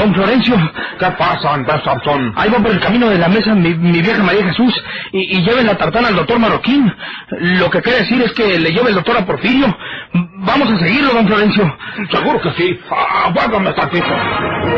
Don Florencio. ¿Qué pasa, Andrés Sansón? Ahí va por el camino de la mesa mi vieja María Jesús y lleven la tartana al doctor Marroquín. Lo que quiere decir es que le lleve el doctor a Porfirio. Vamos a seguirlo, don Florencio. Seguro que sí. Aguárdame tantito.